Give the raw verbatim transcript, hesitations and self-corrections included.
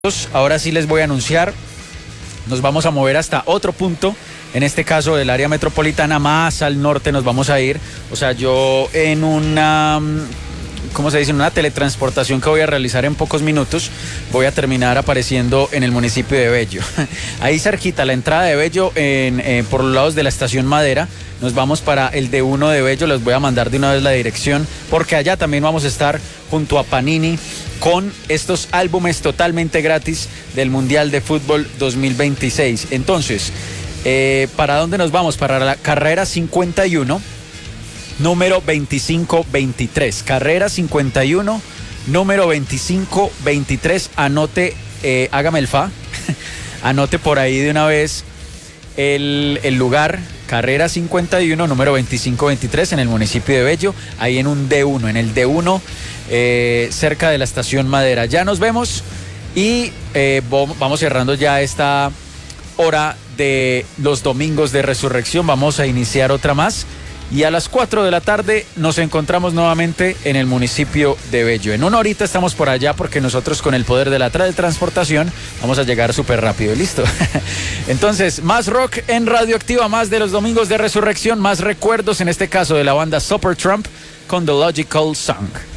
Ahora sí les voy a anunciar, nos vamos a mover hasta otro punto, en este caso del área metropolitana, más al norte nos vamos a ir. O sea, yo en una, ¿cómo se dice? En una teletransportación que voy a realizar en pocos minutos, voy a terminar apareciendo en el municipio de Bello. Ahí cerquita, la entrada de Bello, en, eh, por los lados de la estación Madera. Nos vamos para el D uno de Bello, les voy a mandar de una vez la dirección, porque allá también vamos a estar junto a Panini con estos álbumes totalmente gratis del Mundial de Fútbol dos mil veintiséis. Entonces, eh, ¿para dónde nos vamos? Para la carrera cincuenta y uno, número veinticinco veintitrés. Carrera cincuenta y uno, número veinticinco veintitrés. Anote, eh, hágame el fa, anote por ahí de una vez el, el lugar. Carrera cincuenta y uno, número veinticinco veintitrés, en el municipio de Bello, ahí en un D uno, en el D uno, eh, cerca de la estación Madera. Ya nos vemos y eh, vamos cerrando ya esta hora de los domingos de resurrección. Vamos a iniciar otra más y a las cuatro de la tarde nos encontramos nuevamente en el municipio de Bello. En una horita estamos por allá porque nosotros, con el poder de la teletransportación, vamos a llegar súper rápido. ¿Listo? Entonces, más rock en Radioactiva, más de los domingos de resurrección, más recuerdos, en este caso de la banda Supertramp con The Logical Song.